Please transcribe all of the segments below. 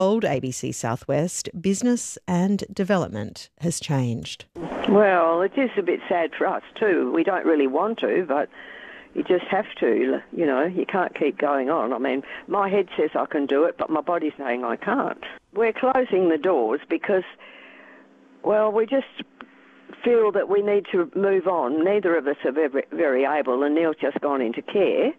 Old ABC Southwest, business and development has changed. Well, it is a bit sad for us too. We don't really want to, but you just have to. You know, you can't keep going on. I mean, my head says I can do it, but my body's saying I can't. We're closing the doors because, well, we just feel that we need to move on. Neither of us are very able, and Neil's just gone into care.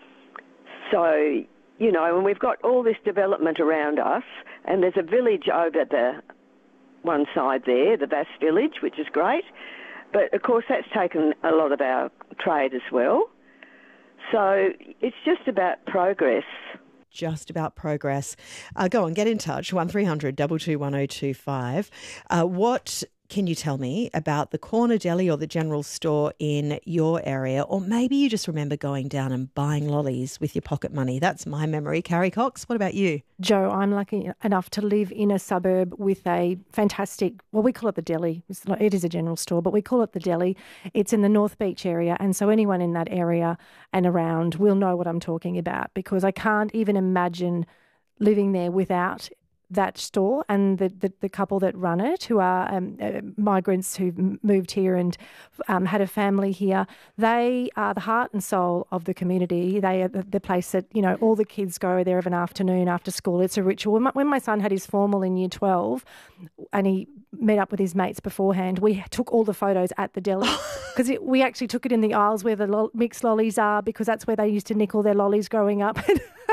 So, you know, and we've got all this development around us, and there's a village over the one side there, the Vass Village, which is great. But, of course, that's taken a lot of our trade as well. So it's just about progress. Just about progress. Go on, get in touch, 1300 222 1025. What can you tell me about the corner deli or the general store in your area? Or maybe you just remember going down and buying lollies with your pocket money. That's my memory. Carrie Cox, what about you? Jo, I'm lucky enough to live in a suburb with a fantastic, well, we call it the deli. It is a general store, but we call it the deli. It's in the North Beach area, and so anyone in that area and around will know what I'm talking about, because I can't even imagine living there without that store and the couple that run it, who are migrants who've moved here and had a family here. They are the heart and soul of the community. They are the place that, you know, all the kids go there of an afternoon after school. It's a ritual. When my son had his formal in year 12 and he met up with his mates beforehand, we took all the photos at the deli because we actually took it in the aisles where the mixed lollies are, because that's where they used to nick all their lollies growing up.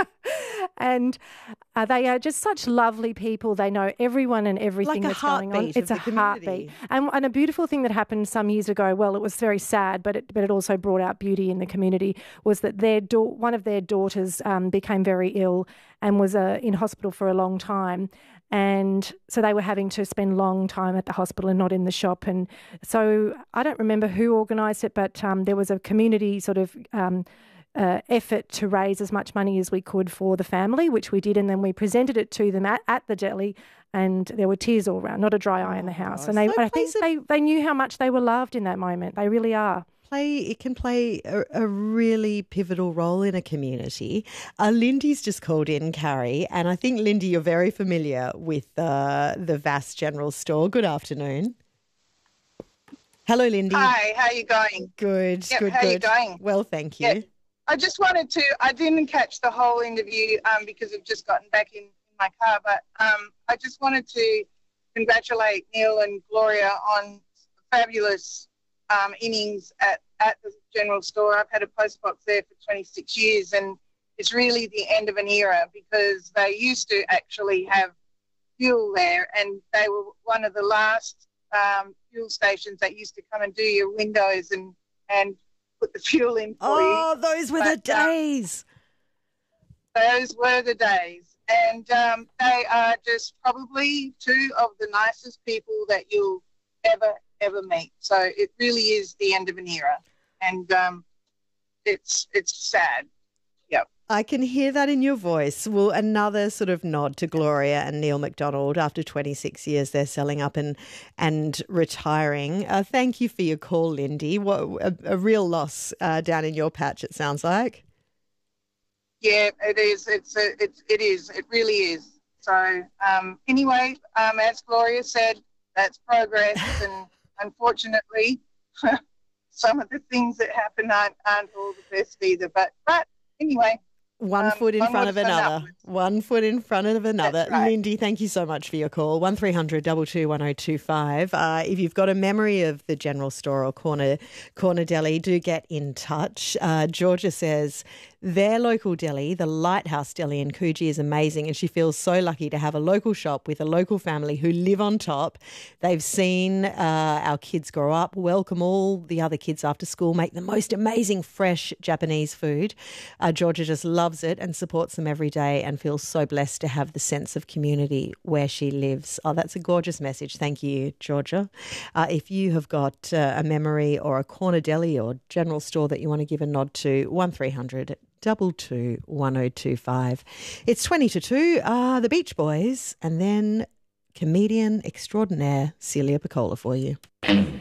And they are just such lovely people. They know everyone and everything that's going on. It's a heartbeat. And a beautiful thing that happened some years ago, well, it was very sad, but it also brought out beauty in the community, was that one of their daughters became very ill and was in hospital for a long time. And so they were having to spend long time at the hospital and not in the shop. And so I don't remember who organised it, but there was a community sort of effort to raise as much money as we could for the family, which we did, and then we presented it to them at the deli, and there were tears all around, not a dry eye in the house. And I think they knew how much they were loved in that moment. They really are. It can play a really pivotal role in a community. Lindy's just called in, Carrie, and I think, Lindy, you're very familiar with the Vass General Store. Good afternoon. Hello, Lindy. Hi, how are you going? Good, yep, good, how good. Are you going? Well, thank you. Yeah. I just wanted to, I didn't catch the whole interview because I've just gotten back in my car, but I just wanted to congratulate Neil and Gloria on fabulous innings at the general store. I've had a postbox there for 26 years, and it's really the end of an era, because they used to actually have fuel there, and they were one of the last fuel stations that used to come and do your windows and put the fuel in for you. Oh, those were the days. Those were the days. And they are just probably two of the nicest people that you'll ever meet. So it really is the end of an era. And it's sad. Yep. I can hear that in your voice. Well, another sort of nod to Gloria and Neil McDonald. After 26 years, they're selling up and retiring. Thank you for your call, Lindy. What a real loss down in your patch, it sounds like. Yeah, it is. It is. It really is. So anyway, as Gloria said, that's progress, and unfortunately, some of the things that happen aren't all the best either. But anyway. One foot in front of another. One foot in front of another. Right. Lindy, thank you so much for your call. 1300 222 1025. If you've got a memory of the general store or corner deli, do get in touch. Georgia says their local deli, the Lighthouse Deli in Coogee, is amazing, and she feels so lucky to have a local shop with a local family who live on top. They've seen our kids grow up, welcome all the other kids after school, make the most amazing fresh Japanese food. Georgia just loves it and supports them every day and feels so blessed to have the sense of community where she lives. Oh, that's a gorgeous message. Thank you, Georgia. If you have got a memory or a corner deli or general store that you want to give a nod to, 1300 222 1025. It's 20 to 2, the Beach Boys, and then comedian extraordinaire Celia Paccola for you.